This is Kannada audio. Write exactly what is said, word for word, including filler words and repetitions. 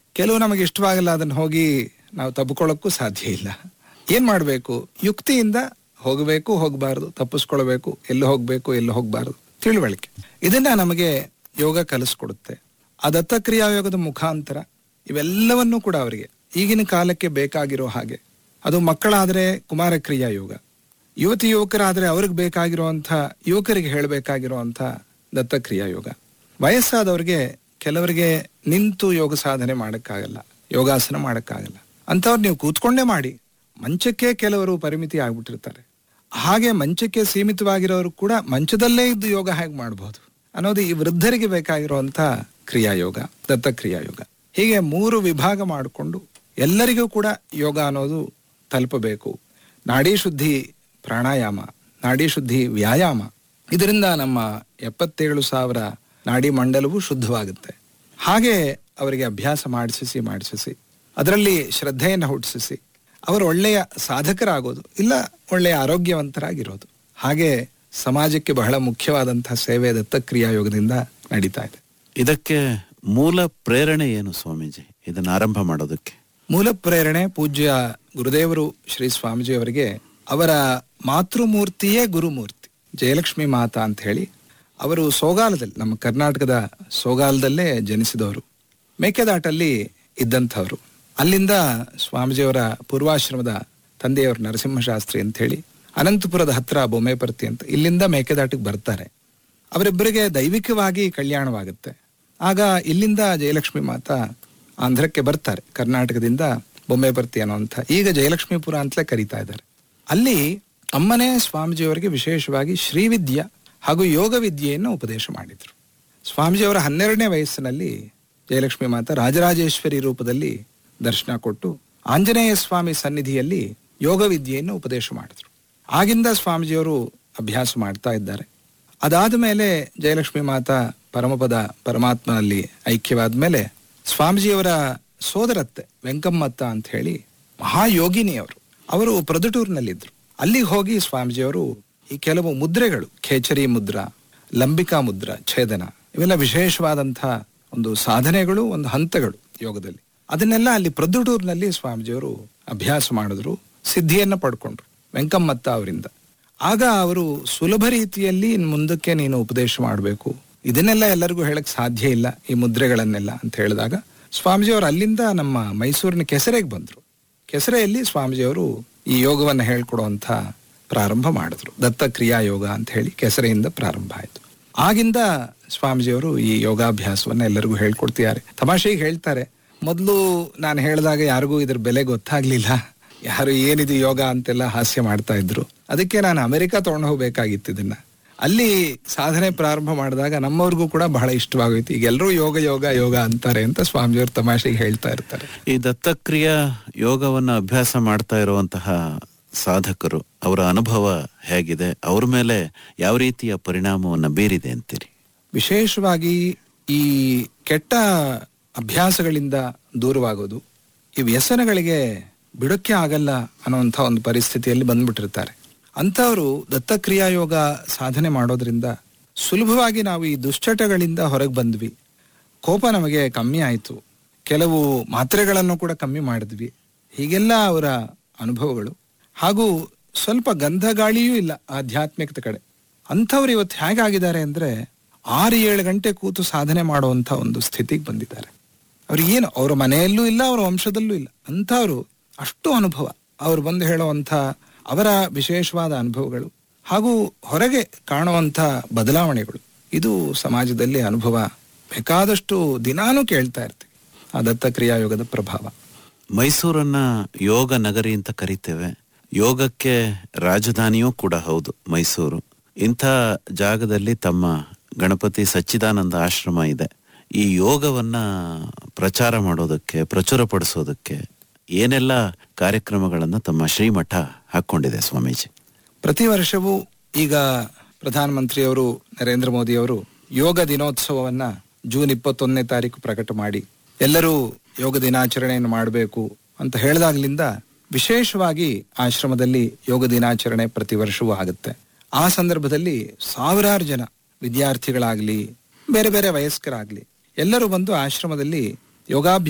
ಕೆಲವು ನಮಗೆ ಇಷ್ಟವಾಗಲ್ಲ, ಅದನ್ನು ಹೋಗಿ ನಾವು ತಬ್ಕೊಳ್ಳೋಕ್ಕೂ ಸಾಧ್ಯ ಇಲ್ಲ. ಏನ್ ಮಾಡಬೇಕು? ಯುಕ್ತಿಯಿಂದ ಹೋಗಬೇಕು, ಹೋಗಬಾರದು, ತಪ್ಪಿಸ್ಕೊಳ್ಬೇಕು, ಎಲ್ಲಿ ಹೋಗ್ಬೇಕು, ಎಲ್ಲಿ ಹೋಗಬಾರದು, ತಿಳುವಳಿಕೆ. ಇದನ್ನ ನಮಗೆ ಯೋಗ ಕಲಿಸ್ಕೊಡುತ್ತೆ. ಆ ದತ್ತಕ್ರಿಯಾ ಯೋಗದ ಮುಖಾಂತರ ಇವೆಲ್ಲವನ್ನೂ ಕೂಡ ಅವರಿಗೆ ಈಗಿನ ಕಾಲಕ್ಕೆ ಬೇಕಾಗಿರೋ ಹಾಗೆ, ಅದು ಮಕ್ಕಳಾದ್ರೆ ಕುಮಾರ ಕ್ರಿಯಾ ಯೋಗ, ಯುವತಿ ಯುವಕರಾದ್ರೆ ಅವ್ರಿಗೆ ಬೇಕಾಗಿರುವಂಥ ಯುವಕರಿಗೆ ಹೇಳಬೇಕಾಗಿರುವಂಥ ದತ್ತಕ್ರಿಯಾ ಯೋಗ. ವಯಸ್ಸಾದವ್ರಿಗೆ ಕೆಲವರಿಗೆ ನಿಂತು ಯೋಗ ಸಾಧನೆ ಮಾಡಕ್ಕಾಗಲ್ಲ, ಯೋಗಾಸನ ಮಾಡಕ್ಕಾಗಲ್ಲ, ಅಂಥವ್ರು ನೀವು ಕೂತ್ಕೊಂಡೇ ಮಾಡಿ. ಮಂಚಕ್ಕೆ ಕೆಲವರು ಪರಿಮಿತಿ ಆಗ್ಬಿಟ್ಟಿರ್ತಾರೆ. ಹಾಗೆ ಮಂಚಕ್ಕೆ ಸೀಮಿತವಾಗಿರೋರು ಕೂಡ ಮಂಚದಲ್ಲೇ ಇದ್ದು ಯೋಗ ಹೇಗೆ ಮಾಡಬಹುದು ಅನ್ನೋದು ಈ ವೃದ್ಧರಿಗೆ ಬೇಕಾಗಿರುವಂಥ ಕ್ರಿಯಾಯೋಗ, ದತ್ತಕ್ರಿಯಾ ಯೋಗ. ಹೀಗೆ ಮೂರು ವಿಭಾಗ ಮಾಡಿಕೊಂಡು ಎಲ್ಲರಿಗೂ ಕೂಡ ಯೋಗ ಅನ್ನೋದು ತಲುಪಬೇಕು. ನಾಡಿ ಶುದ್ಧಿ ಪ್ರಾಣಾಯಾಮ, ನಾಡಿ ಶುದ್ಧಿ ವ್ಯಾಯಾಮ, ಇದರಿಂದ ನಮ್ಮ ಎಪ್ಪತ್ತೇಳು ಸಾವಿರ ನಾಡಿ ಮಂಡಲವು ಶುದ್ಧವಾಗುತ್ತೆ. ಹಾಗೆ ಅವರಿಗೆ ಅಭ್ಯಾಸ ಮಾಡಿಸಿ ಮಾಡಿಸಿ ಅದರಲ್ಲಿ ಶ್ರದ್ಧೆಯನ್ನು ಹುಟ್ಟಿಸಿ ಅವರು ಒಳ್ಳೆಯ ಸಾಧಕರಾಗೋದು, ಇಲ್ಲ ಒಳ್ಳೆಯ ಆರೋಗ್ಯವಂತರಾಗಿರೋದು. ಹಾಗೆ ಸಮಾಜಕ್ಕೆ ಬಹಳ ಮುಖ್ಯವಾದಂತಹ ಸೇವೆ ದತ್ತಕ್ರಿಯಾ ಯೋಗದಿಂದ ನಡೀತಾ ಇದೆ. ಇದಕ್ಕೆ ಮೂಲ ಪ್ರೇರಣೆ ಏನು ಸ್ವಾಮೀಜಿ, ಇದನ್ನ ಆರಂಭ ಮಾಡೋದಕ್ಕೆ? ಮೂಲ ಪ್ರೇರಣೆ ಪೂಜ್ಯ ಗುರುದೇವರು ಶ್ರೀ ಸ್ವಾಮೀಜಿ ಅವರಿಗೆ ಅವರ ಮಾತೃಮೂರ್ತಿಯೇ ಗುರುಮೂರ್ತಿ ಜಯಲಕ್ಷ್ಮಿ ಮಾತಾ ಅಂತ ಹೇಳಿ, ಅವರು ಸೋಗಾಲದಲ್ಲಿ, ನಮ್ಮ ಕರ್ನಾಟಕದ ಸೋಗಾಲದಲ್ಲೇ ಜನಿಸಿದವರು, ಮೇಕೆದಾಟಲ್ಲಿ ಇದ್ದಂಥವ್ರು. ಅಲ್ಲಿಂದ ಸ್ವಾಮೀಜಿಯವರ ಪೂರ್ವಾಶ್ರಮದ ತಂದೆಯವರು ನರಸಿಂಹಶಾಸ್ತ್ರಿ ಅಂತ ಹೇಳಿ ಅನಂತಪುರದ ಹತ್ರ ಬೊಮ್ಮೆಪರ್ತಿ ಅಂತ, ಇಲ್ಲಿಂದ ಮೇಕೆದಾಟಿಗೆ ಬರ್ತಾರೆ. ಅವರಿಬ್ಬರಿಗೆ ದೈವಿಕವಾಗಿ ಕಲ್ಯಾಣವಾಗುತ್ತೆ. ಆಗ ಇಲ್ಲಿಂದ ಜಯಲಕ್ಷ್ಮಿ ಮಾತಾ ಆಂಧ್ರಕ್ಕೆ ಬರ್ತಾರೆ, ಕರ್ನಾಟಕದಿಂದ ಬೊಮ್ಮೆಪರ್ತಿ ಅನ್ನೋಂಥ, ಈಗ ಜಯಲಕ್ಷ್ಮೀಪುರ ಅಂತಲೇ ಕರೀತಾ ಇದ್ದಾರೆ. ಅಲ್ಲಿ ಅಮ್ಮನೇ ಸ್ವಾಮೀಜಿಯವರಿಗೆ ವಿಶೇಷವಾಗಿ ಶ್ರೀವಿದ್ಯಾ ಹಾಗೂ ಯೋಗ ವಿದ್ಯೆಯನ್ನು ಉಪದೇಶ ಮಾಡಿದ್ರು. ಸ್ವಾಮೀಜಿಯವರ ಹನ್ನೆರಡನೇ ವಯಸ್ಸಿನಲ್ಲಿ ಜಯಲಕ್ಷ್ಮಿ ಮಾತಾ ರಾಜರಾಜೇಶ್ವರಿ ರೂಪದಲ್ಲಿ ದರ್ಶನ ಕೊಟ್ಟು ಆಂಜನೇಯ ಸ್ವಾಮಿ ಸನ್ನಿಧಿಯಲ್ಲಿ ಯೋಗ ವಿದ್ಯೆಯನ್ನು ಉಪದೇಶ ಮಾಡಿದ್ರು. ಆಗಿಂದ ಸ್ವಾಮೀಜಿಯವರು ಅಭ್ಯಾಸ ಮಾಡ್ತಾ ಇದ್ದಾರೆ. ಅದಾದ ಮೇಲೆ ಜಯಲಕ್ಷ್ಮಿ ಮಾತಾ ಪರಮಪದ ಪರಮಾತ್ಮನಲ್ಲಿ ಐಕ್ಯವಾದ ಮೇಲೆ ಸ್ವಾಮೀಜಿಯವರ ಸೋದರತ್ತೆ ವೆಂಕಮ್ಮತ್ತ ಅಂತ ಹೇಳಿ ಮಹಾಯೋಗಿನಿಯವರು, ಅವರು ಪ್ರೊದಟೂರ್ನಲ್ಲಿದ್ರು. ಅಲ್ಲಿಗೆ ಹೋಗಿ ಸ್ವಾಮೀಜಿಯವರು ಈ ಕೆಲವು ಮುದ್ರೆಗಳು, ಖೇಚರಿ ಮುದ್ರಾ, ಲಂಬಿಕಾ ಮುದ್ರಾ, ಛೇದನ, ಇವೆಲ್ಲ ವಿಶೇಷವಾದಂತಹ ಒಂದು ಸಾಧನೆಗಳು, ಒಂದು ಹಂತಗಳು ಯೋಗದಲ್ಲಿ. ಅದನ್ನೆಲ್ಲ ಅಲ್ಲಿ ಪ್ರೊದ್ದುಟೂರ್ನಲ್ಲಿ ಸ್ವಾಮೀಜಿಯವರು ಅಭ್ಯಾಸ ಮಾಡಿದ್ರು, ಸಿದ್ಧಿಯನ್ನ ಪಡ್ಕೊಂಡ್ರು ವೆಂಕಮ್ಮತ್ತ ಅವರಿಂದ. ಆಗ ಅವರು ಸುಲಭ ರೀತಿಯಲ್ಲಿ ಇನ್ನು ಮುಂದಕ್ಕೆ ನೀನು ಉಪದೇಶ ಮಾಡಬೇಕು, ಇದನ್ನೆಲ್ಲ ಎಲ್ಲರಿಗೂ ಹೇಳಕ್ ಸಾಧ್ಯ ಇಲ್ಲ ಈ ಮುದ್ರೆಗಳನ್ನೆಲ್ಲ ಅಂತ ಹೇಳಿದಾಗ ಸ್ವಾಮೀಜಿಯವರು ಅಲ್ಲಿಂದ ನಮ್ಮ ಮೈಸೂರಿನ ಕೆಸರೆಗೆ ಬಂದ್ರು. ಕೆಸರೆಯಲ್ಲಿ ಸ್ವಾಮೀಜಿಯವರು ಈ ಯೋಗವನ್ನು ಹೇಳ್ಕೊಡುವಂತ ಪ್ರಾರಂಭ ಮಾಡಿದ್ರು. ದತ್ತಕ್ರಿಯಾ ಯೋಗ ಅಂತ ಹೇಳಿ ಕೆಸರೆಯಿಂದ ಪ್ರಾರಂಭ ಆಯ್ತು. ಆಗಿಂದ ಸ್ವಾಮೀಜಿಯವರು ಈ ಯೋಗಾಭ್ಯಾಸವನ್ನ ಎಲ್ಲರಿಗೂ ಹೇಳ್ಕೊಡ್ತಿದ್ದಾರೆ. ತಮಾಷೆಗೆ ಹೇಳ್ತಾರೆ, ಮೊದಲು ನಾನು ಹೇಳಿದಾಗ ಯಾರಿಗೂ ಇದ್ರ ಬೆಲೆ ಗೊತ್ತಾಗ್ಲಿಲ್ಲ, ಯಾರು ಏನಿದು ಯೋಗ ಅಂತೆಲ್ಲ ಹಾಸ್ಯ ಮಾಡ್ತಾ ಇದ್ರು. ಅದಕ್ಕೆ ನಾನು ಅಮೆರಿಕ ತಗೊಂಡು ಹೋಗ್ಬೇಕಾಗಿತ್ತು ಇದನ್ನ. ಅಲ್ಲಿ ಸಾಧನೆ ಪ್ರಾರಂಭ ಮಾಡಿದಾಗ ನಮ್ಮವ್ರಿಗೂ ಕೂಡ ಬಹಳ ಇಷ್ಟವಾಗೋಯ್ತು. ಈಗ ಎಲ್ಲರೂ ಯೋಗ ಯೋಗ ಯೋಗ ಅಂತಾರೆ ಅಂತ ಸ್ವಾಮೀಜಿಯವರು ತಮಾಷೆಗೆ ಹೇಳ್ತಾ ಇರ್ತಾರೆ. ಈ ದತ್ತಕ್ರಿಯಾ ಯೋಗವನ್ನ ಅಭ್ಯಾಸ ಮಾಡ್ತಾ ಇರುವಂತಹ ಸಾಧಕರು, ಅವರ ಅನುಭವ ಹೇಗಿದೆ, ಅವ್ರ ಮೇಲೆ ಯಾವ ರೀತಿಯ ಪರಿಣಾಮವನ್ನ ಬೀರಿದೆ ಅಂತೀರಿ? ವಿಶೇಷವಾಗಿ ಈ ಕೆಟ್ಟ ಅಭ್ಯಾಸಗಳಿಂದ ದೂರವಾಗೋದು, ಈ ವ್ಯಸನಗಳಿಗೆ ಬಿಡೋಕ್ಕೆ ಆಗಲ್ಲ ಅನ್ನೋಂಥ ಒಂದು ಪರಿಸ್ಥಿತಿಯಲ್ಲಿ ಬಂದ್ಬಿಟ್ಟಿರ್ತಾರೆ. ಅಂಥವರು ದತ್ತಕ್ರಿಯಾ ಯೋಗ ಸಾಧನೆ ಮಾಡೋದ್ರಿಂದ ಸುಲಭವಾಗಿ ನಾವು ಈ ದುಶ್ಚಟಗಳಿಂದ ಹೊರಗೆ ಬಂದ್ವಿ. ಕೋಪ ನಮಗೆ ಕಮ್ಮಿ ಆಯಿತು, ಕೆಲವು ಮಾತ್ರೆಗಳನ್ನು ಕೂಡ ಕಮ್ಮಿ ಮಾಡಿದ್ವಿ. ಹೀಗೆಲ್ಲ ಅವರ ಅನುಭವಗಳು. ಹಾಗೂ ಸ್ವಲ್ಪ ಗಂಧ ಗಾಳಿಯೂ ಇಲ್ಲ ಆಧ್ಯಾತ್ಮಿಕತೆ ಕಡೆ. ಅಂಥವ್ರು ಇವತ್ತು ಹೇಗಾಗಿದ್ದಾರೆ ಅಂದ್ರೆ ಆರು ಏಳು ಗಂಟೆ ಕೂತು ಸಾಧನೆ ಮಾಡುವಂಥ ಒಂದು ಸ್ಥಿತಿಗೆ ಬಂದಿದ್ದಾರೆ. ಅವ್ರಿಗೆ ಏನು ಅವರ ಮನೆಯಲ್ಲೂ ಇಲ್ಲ, ಅವರ ವಂಶದಲ್ಲೂ ಇಲ್ಲ. ಅಂಥವ್ರು ಅಷ್ಟು ಅನುಭವ, ಅವ್ರು ಬಂದು ಹೇಳುವಂಥ ಅವರ ವಿಶೇಷವಾದ ಅನುಭವಗಳು ಹಾಗೂ ಹೊರಗೆ ಕಾಣುವಂಥ ಬದಲಾವಣೆಗಳು, ಇದು ಸಮಾಜದಲ್ಲಿ ಅನುಭವ ಬೇಕಾದಷ್ಟು ದಿನಾನೂ ಕೇಳ್ತಾ ಇರ್ತೀವಿ. ಆ ದತ್ತಕ್ರಿಯಾ ಯೋಗದ ಪ್ರಭಾವ. ಮೈಸೂರನ್ನ ಯೋಗ ನಗರಿ ಅಂತ ಕರಿತೇವೆ. ಯೋಗಕ್ಕೆ ರಾಜಧಾನಿಯೂ ಕೂಡ ಹೌದು ಮೈಸೂರು. ಇಂಥ ಜಾಗದಲ್ಲಿ ತಮ್ಮ ಗಣಪತಿ ಸಚ್ಚಿದಾನಂದ ಆಶ್ರಮ ಇದೆ. ಈ ಯೋಗವನ್ನ ಪ್ರಚಾರ ಮಾಡೋದಕ್ಕೆ, ಪ್ರಚುರಪಡಿಸೋದಕ್ಕೆ ಏನೆಲ್ಲ ಕಾರ್ಯಕ್ರಮಗಳನ್ನ ತಮ್ಮ ಶ್ರೀಮಠ ಹಾಕೊಂಡಿದೆ ಸ್ವಾಮೀಜಿ? ಪ್ರತಿ ವರ್ಷವೂ ಈಗ ಪ್ರಧಾನಮಂತ್ರಿಯವರು ನರೇಂದ್ರ ಮೋದಿಯವರು ಯೋಗ ದಿನೋತ್ಸವವನ್ನ ಜೂನ್ ಇಪ್ಪತ್ತೊಂದನೇ ತಾರೀಕು ಪ್ರಕಟ ಮಾಡಿ ಎಲ್ಲರೂ ಯೋಗ ದಿನಾಚರಣೆಯನ್ನು ಮಾಡಬೇಕು ಅಂತ ಹೇಳಿದಾಗ್ಲಿಂದ ವಿಶೇಷವಾಗಿ ಆಶ್ರಮದಲ್ಲಿ ಯೋಗ ದಿನಾಚರಣೆ ಪ್ರತಿ ವರ್ಷವೂ ಆಗುತ್ತೆ. ಆ ಸಂದರ್ಭದಲ್ಲಿ ಸಾವಿರಾರು ಜನ ವಿದ್ಯಾರ್ಥಿಗಳಾಗ್ಲಿ, ಬೇರೆ ಬೇರೆ ವಯಸ್ಕರಾಗ್ಲಿ, ಎಲ್ಲರೂ ಬಂದು ಆಶ್ರಮದಲ್ಲಿ ಯೋಗಾಭ್ಯಾಸ